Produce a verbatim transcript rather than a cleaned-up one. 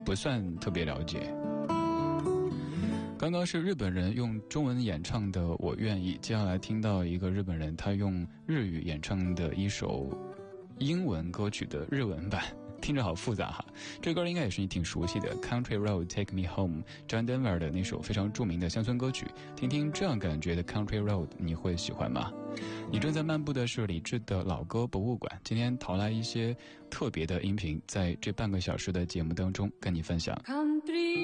不算特别了解。刚刚是日本人用中文演唱的《我愿意》，接下来听到一个日本人他用日语演唱的一首英文歌曲的日文版，听着好复杂哈。这歌应该也是你挺熟悉的 Country Road Take Me Home， John Denver 的那首非常著名的乡村歌曲。听听这样感觉的 Country Road 你会喜欢吗？你正在漫步的是李志的老歌博物馆，今天淘来一些特别的音频，在这半个小时的节目当中跟你分享。Country